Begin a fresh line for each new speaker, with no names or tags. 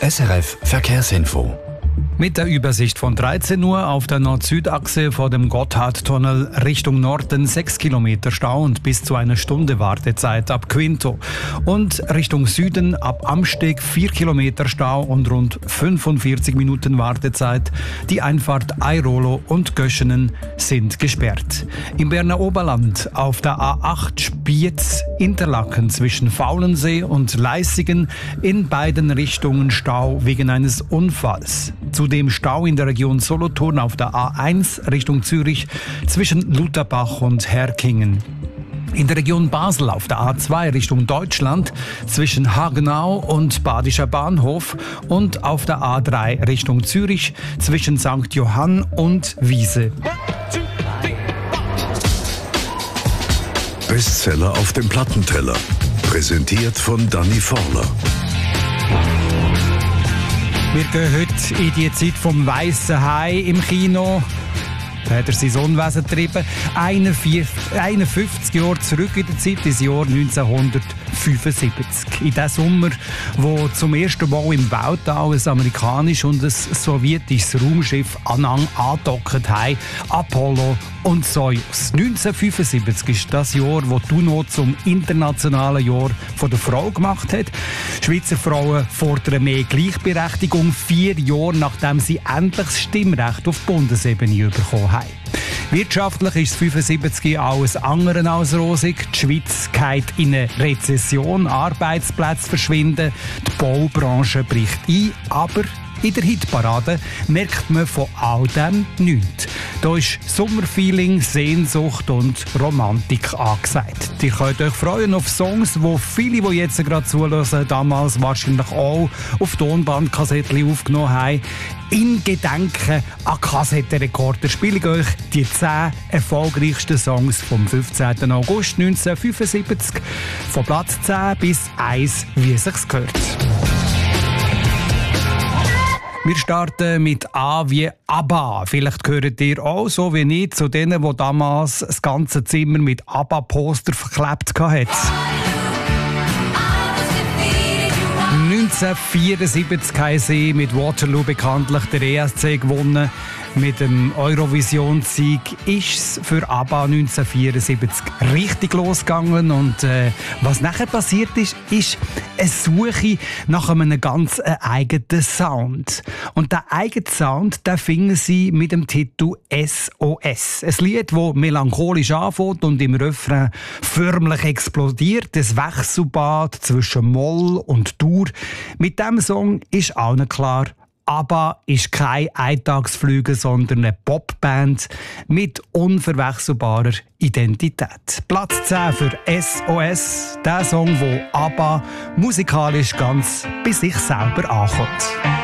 SRF Verkehrsinfo.
Mit der Übersicht von 13 Uhr auf der Nord-Süd-Achse vor dem Gotthardtunnel Richtung Norden 6 Kilometer Stau und bis zu einer Stunde Wartezeit ab Quinto. Und Richtung Süden ab Amsteg 4 Kilometer Stau und rund 45 Minuten Wartezeit. Die Einfahrt Airolo und Göschenen sind gesperrt. Im Berner Oberland auf der A8 Spiez-Interlaken zwischen Faulensee und Leissigen in beiden Richtungen Stau wegen eines Unfalls. Zudem Stau in der Region Solothurn auf der A1 Richtung Zürich zwischen Lutherbach und Herkingen. In der Region Basel auf der A2 Richtung Deutschland zwischen Hagenau und Badischer Bahnhof und auf der A3 Richtung Zürich zwischen St. Johann und Wiese.
Bestseller auf dem Plattenteller. Präsentiert von Danny Forler.
Wir gehen heute in die Zeit vom Weissen Hai im Kino. Da hat er sein Unwesen getrieben. 51 Jahre zurück in der Zeit, ins Jahr 1975. In diesem Sommer, wo zum ersten Mal im Weltall ein amerikanisches und ein sowjetisches Raumschiff angedockt haben, Apollo und Soyuz. 1975 ist das Jahr, das die UNO zum internationalen Jahr der Frau gemacht hat. Schweizer Frauen fordern mehr Gleichberechtigung, 4 Jahre nachdem sie endlich das Stimmrecht auf Bundesebene bekommen haben. Wirtschaftlich ist 75 alles andere als rosig. Die Schweiz geht in eine Rezession, Arbeitsplätze verschwinden, die Baubranche bricht ein, aber in der Hitparade merkt man von all dem nichts. Da ist Sommerfeeling, Sehnsucht und Romantik angesagt. Ihr könnt euch freuen auf Songs, wo viele, die jetzt gerade zuhören, damals wahrscheinlich auch auf Tonbandkassettchen aufgenommen haben. In Gedenken an Kassettenrekorder spiele ich euch die 10 erfolgreichsten Songs vom 15. August 1975. Von Platz 10 bis 1, wie es sich gehört. Wir starten mit A wie ABBA. Vielleicht gehört ihr auch, so wie ich, zu denen, die damals das ganze Zimmer mit ABBA-Poster verklebt hatten. 1974 haben sie mit Waterloo bekanntlich der ESC gewonnen. Mit dem Eurovision-Sieg ist es für ABBA 1974 richtig losgegangen. Und was nachher passiert ist, ist eine Suche nach einem ganz eigenen Sound. Und der eigene Sound, den finden sie mit dem Titel SOS. Ein Lied, das melancholisch anfängt und im Refrain förmlich explodiert. Das Wechselbad zwischen Moll und Dur. Mit diesem Song ist allen klar, ABBA ist kein Eintagsflüge, sondern eine Popband mit unverwechselbarer Identität. Platz 10 für SOS, der Song, wo ABBA musikalisch ganz bei sich selber ankommt.